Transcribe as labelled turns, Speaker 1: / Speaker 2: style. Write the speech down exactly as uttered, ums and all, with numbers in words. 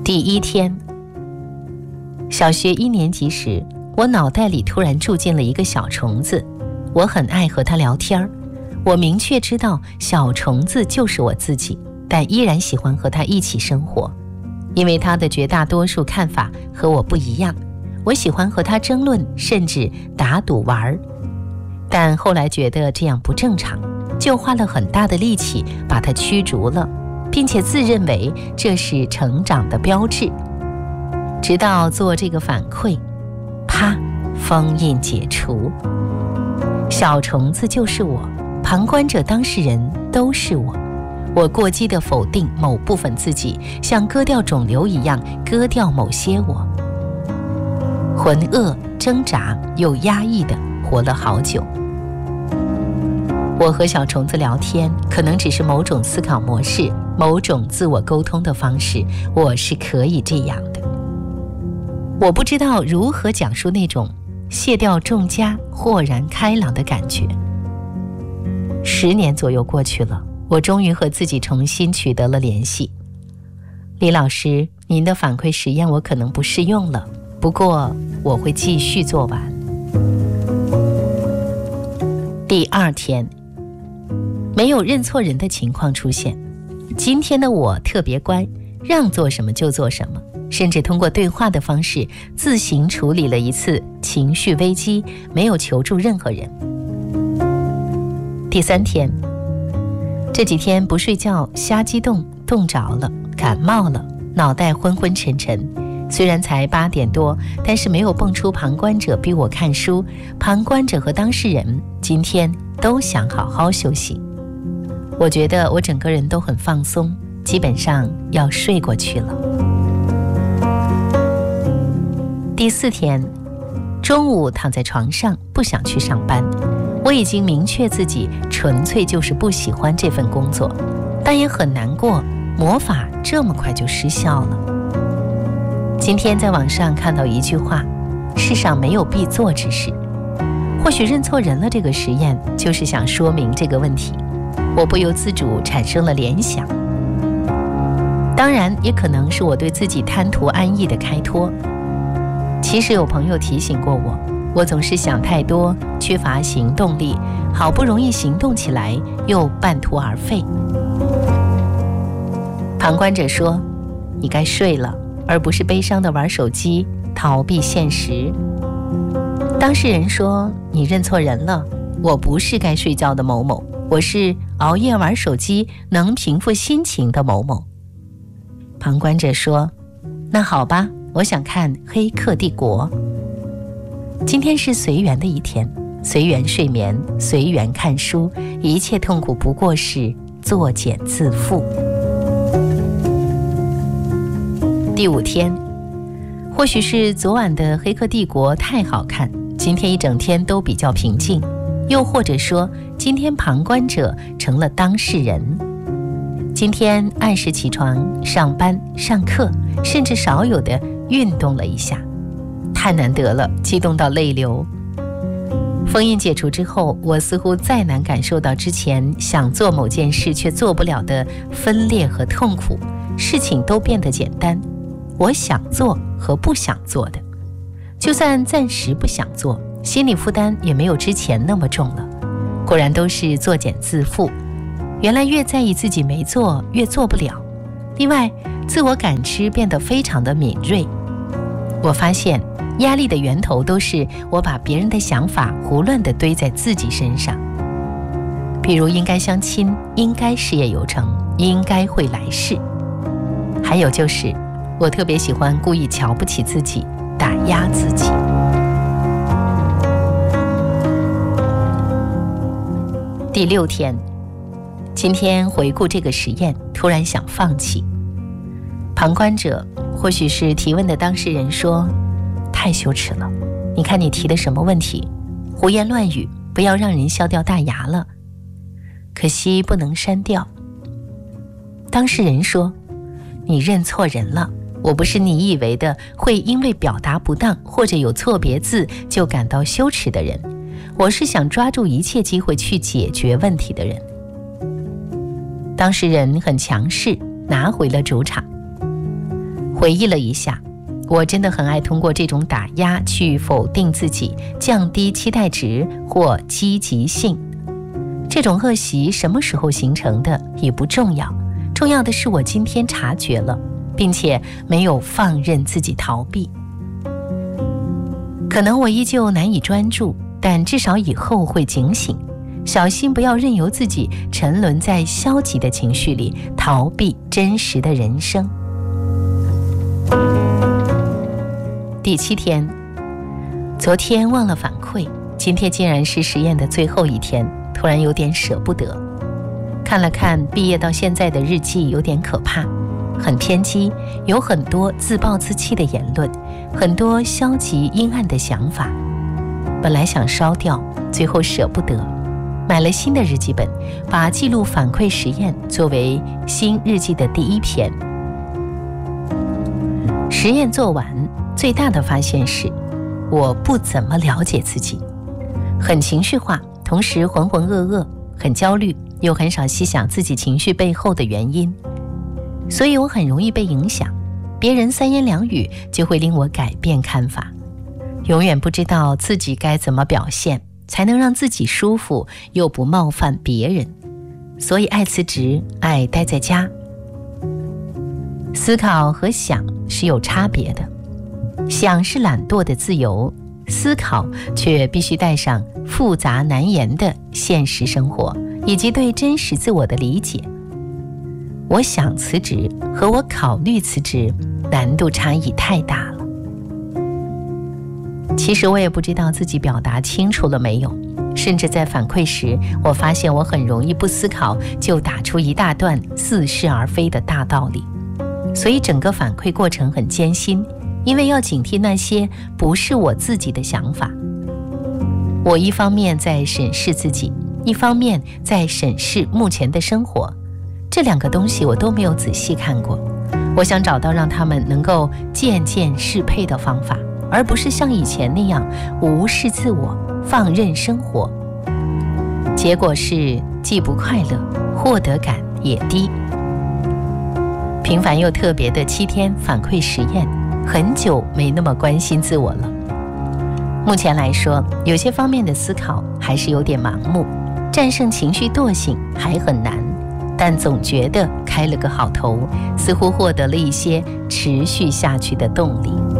Speaker 1: 第一天，小学一年级时，我脑袋里突然住进了一个小虫子，我很爱和它聊天。我明确知道小虫子就是我自己，但依然喜欢和它一起生活，因为它的绝大多数看法和我不一样。我喜欢和它争论，甚至打赌玩。但后来觉得这样不正常，就花了很大的力气把它驱逐了，并且自认为这是成长的标志。直到做这个反馈，啪，封印解除。小虫子就是我，旁观者当事人都是我。我过激地否定某部分自己，像割掉肿瘤一样割掉某些我。浑噩、挣扎又压抑地活了好久。我和小虫子聊天，可能只是某种思考模式，某种自我沟通的方式，我是可以这样的。我不知道如何讲述那种卸掉重枷、豁然开朗的感觉。十年左右过去了，我终于和自己重新取得了联系。李老师，您的反馈实验我可能不适用了，不过我会继续做完。第二天，没有认错人的情况出现。今天的我特别乖，让做什么就做什么，甚至通过对话的方式自行处理了一次情绪危机，没有求助任何人。第三天，这几天不睡觉，瞎激动，冻着了，感冒了，脑袋昏昏沉沉。虽然才八点多，但是没有蹦出旁观者逼我看书，旁观者和当事人今天都想好好休息。我觉得我整个人都很放松，基本上要睡过去了。第四天，中午躺在床上，不想去上班。我已经明确自己纯粹就是不喜欢这份工作，但也很难过，魔法这么快就失效了。今天在网上看到一句话，世上没有必做之事。或许认错人了这个实验就是想说明这个问题，我不由自主产生了联想。当然也可能是我对自己贪图安逸的开脱。其实有朋友提醒过我，我总是想太多，缺乏行动力，好不容易行动起来又半途而废。旁观者说，你该睡了，而不是悲伤地玩手机，逃避现实。当事人说，你认错人了，我不是该睡觉的某某，我是熬夜玩手机能平复心情的某某。旁观者说，那好吧，我想看《黑客帝国》。今天是随缘的一天，随缘睡眠，随缘看书，一切痛苦不过是作茧自缚。第五天，或许是昨晚的《黑客帝国》太好看，今天一整天都比较平静，又或者说今天旁观者成了当事人。今天按时起床，上班上课，甚至少有的运动了一下，太难得了，激动到泪流。封印解除之后，我似乎再难感受到之前想做某件事却做不了的分裂和痛苦，事情都变得简单，我想做和不想做的，就算暂时不想做，心理负担也没有之前那么重了。果然都是作茧自缚，原来越在意自己没做，越做不了。另外，自我感知变得非常的敏锐。我发现压力的源头都是我把别人的想法胡乱地堆在自己身上，比如应该相亲，应该事业有成，应该会来事。还有就是我特别喜欢故意瞧不起自己，打压自己。第六天，今天回顾这个实验，突然想放弃。旁观者，或许是提问的当事人说，太羞耻了，你看你提的什么问题，胡言乱语，不要让人笑掉大牙了。可惜不能删掉。当事人说，你认错人了，我不是你以为的会因为表达不当或者有错别字就感到羞耻的人，我是想抓住一切机会去解决问题的人。当事人很强势，拿回了主场。 回忆了一下，我真的很爱通过这种打压去否定自己，降低期待值或积极性。这种恶习什么时候形成的也不重要，重要的是我今天察觉了，并且没有放任自己逃避。可能我依旧难以专注，但至少以后会警醒，小心不要任由自己沉沦在消极的情绪里，逃避真实的人生。第七天，昨天忘了反馈，今天竟然是实验的最后一天，突然有点舍不得。看了看毕业到现在的日记，有点可怕，很偏激，有很多自暴自弃的言论，很多消极阴暗的想法。本来想烧掉，最后舍不得，买了新的日记本，把记录反馈实验作为新日记的第一篇。实验做完，最大的发现是我不怎么了解自己，很情绪化，同时浑浑噩噩，很焦虑，又很少细想自己情绪背后的原因，所以我很容易被影响，别人三言两语就会令我改变看法，永远不知道自己该怎么表现才能让自己舒服又不冒犯别人，所以爱辞职，爱待在家。思考和想是有差别的，想是懒惰的自由，思考却必须带上复杂难言的现实生活以及对真实自我的理解。我想辞职和我考虑辞职难度差异太大了。其实我也不知道自己表达清楚了没有，甚至在反馈时，我发现我很容易不思考就打出一大段似是而非的大道理，所以整个反馈过程很艰辛，因为要警惕那些不是我自己的想法。我一方面在审视自己，一方面在审视目前的生活，这两个东西我都没有仔细看过。我想找到让他们能够渐渐适配的方法，而不是像以前那样无视自我，放任生活。结果是既不快乐，获得感也低。平凡又特别的七天反馈实验，很久没那么关心自我了。目前来说，有些方面的思考还是有点盲目，战胜情绪惰性还很难，但总觉得开了个好头，似乎获得了一些持续下去的动力。